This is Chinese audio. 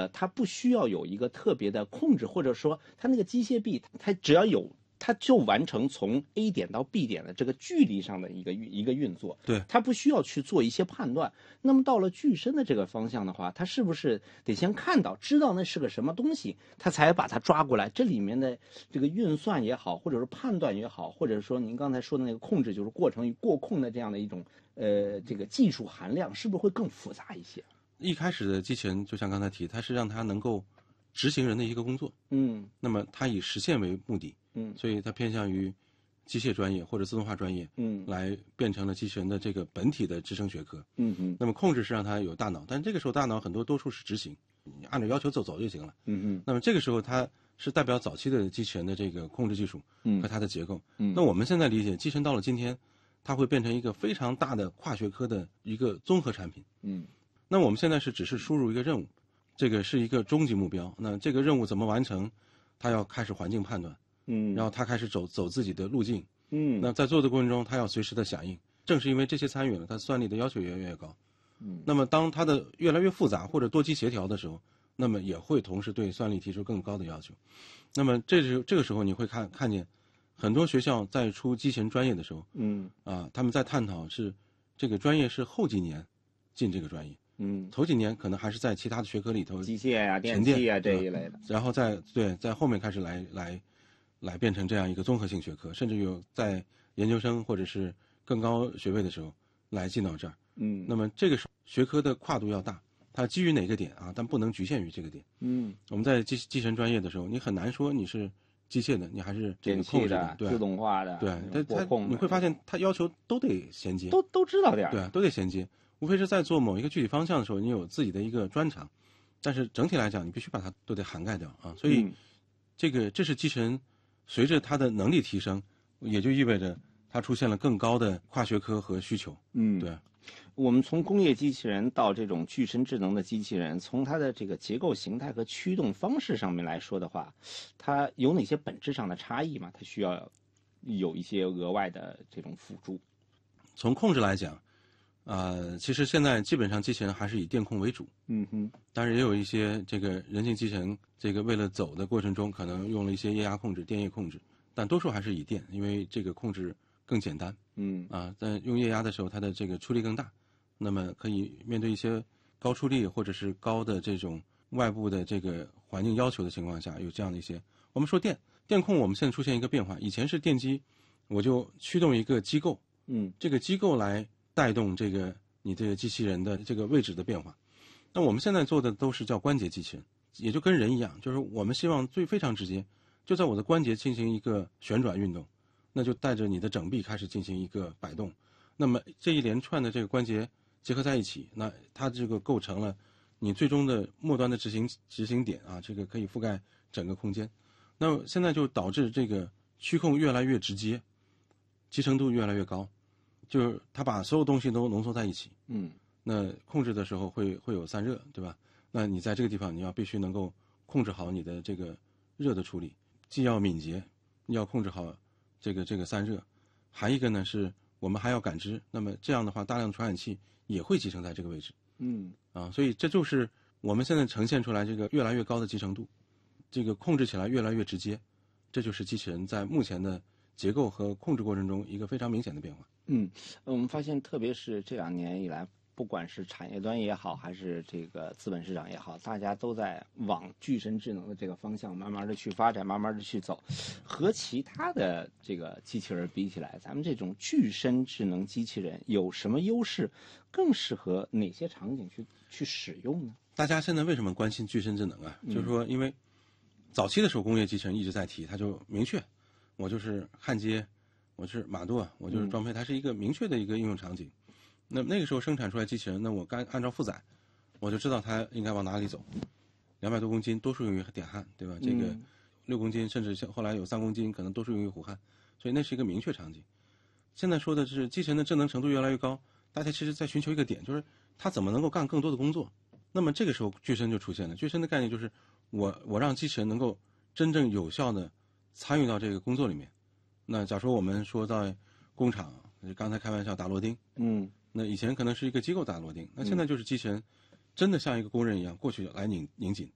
它不需要有一个特别的控制，或者说它那个机械臂，它只要有。它就完成从 A 点到 B 点的这个距离上的一个运作， 对， 它不需要去做一些判断。那么到了具身的这个方向的话，它是不是得先看到、知道那是个什么东西，它才把它抓过来？这里面的这个运算也好，或者是判断也好，或者说您刚才说的那个控制，就是过程与过控的这样的一种这个技术含量，是不是会更复杂一些？ 一开始的机器人就像刚才提，它是让它能够执行人的一个工作，那么它以实现为目的。所以它偏向于机械专业或者自动化专业，来变成了机器人的这个本体的支撑学科，那么控制是让它有大脑，但这个时候大脑多数是执行，你按照要求走就行了，那么这个时候它是代表早期的机器人的这个控制技术和它的结构，那我们现在理解，机器人到了今天，它会变成一个非常大的跨学科的一个综合产品，那我们现在只是输入一个任务，这个是一个终极目标，那这个任务怎么完成，它要开始环境判断。然后他开始走自己的路径，那在做的过程中，他要随时的响应。正是因为这些参与了，他算力的要求也越来越高。那么当它的越来越复杂或者多机协调的时候，那么也会同时对算力提出更高的要求。那么这个时候你会看见很多学校在出机器人专业的时候，他们在探讨是这个专业是后几年进这个专业。头几年可能还是在其他的学科里头， 机械呀、电气呀这一类的， 然后在后面开始来变成这样一个综合性学科，甚至有在研究生或者是更高学位的时候来进到这儿。那么这个学科的跨度要大，它基于哪个点啊？但不能局限于这个点。我们在机器人专业的时候，你很难说你是机械的，你还是这个控制的、 自动化的， 对，你会发现它要求都得衔接， 都知道点， 对，都得衔接。无非是在做某一个具体方向的时候，你有自己的一个专长，但是整体来讲，你必须把它都得涵盖掉啊。所以，这是机器人随着它的能力提升，也就意味着它出现了更高的跨学科和需求。对。 我们从工业机器人到这种具身智能的机器人，从它的这个结构形态和驱动方式上面来说的话，它有哪些本质上的差异吗？它需要有一些额外的这种辅助。 从控制来讲，其实现在基本上机器人还是以电控为主。当然也有一些这个人形机器人，这个为了走的过程中可能用了一些液压控制、电液控制，但多数还是以电，因为这个控制更简单。在用液压的时候，它的这个出力更大，那么可以面对一些高出力或者是高的这种外部的这个环境要求的情况下，有这样的一些。我们说电控，我们现在出现一个变化，以前是电机，我就驱动一个机构，这个机构来带动这个你这个机器人的这个位置的变化。那我们现在做的都是叫关节机器人，也就跟人一样，就是我们希望非常直接，就在我的关节进行一个旋转运动，那就带着你的整臂开始进行一个摆动。那么这一连串的这个关节结合在一起，那它这个构成了你最终的末端的执行点啊，这个可以覆盖整个空间。那么现在就导致这个驱控越来越直接，集成度越来越高，就是它把所有东西都浓缩在一起。那控制的时候会有散热，对吧？那你在这个地方你要必须能够控制好你的这个热的处理，既要敏捷，要控制好这个散热，还一个呢是我们还要感知。那么这样的话，大量的传感器也会集成在这个位置。所以这就是我们现在呈现出来这个越来越高的集成度，这个控制起来越来越直接，这就是机器人在目前的结构和控制过程中一个非常明显的变化。 我们发现，特别是这2年以来，不管是产业端也好，还是这个资本市场也好，大家都在往具身智能的这个方向慢慢的去发展，慢慢的去走。和其他的这个机器人比起来，咱们这种具身智能机器人有什么优势？更适合哪些场景去使用呢？ 大家现在为什么关心具身智能啊？就是说，因为早期的时候，工业机器人一直在提，它就明确，我就是焊接，我是马舵，我就是装配，它是一个明确的一个应用场景。那个时候生产出来机器人，那我该按照负载，我就知道它应该往哪里走。200多公斤多数用于点焊，对吧？这个6公斤，甚至后来有3公斤，可能都是用于弧焊，所以那是一个明确场景。现在说的是机器人的智能程度越来越高，大家其实在寻求一个点，就是它怎么能够干更多的工作。那么这个时候具身就出现了。具身的概念就是我让机器人能够真正有效的参与到这个工作里面。那假如说我们说在工厂，刚才开玩笑打螺钉，那以前可能是一个机构打螺钉，那现在就是机器人真的像一个工人一样过去来拧紧，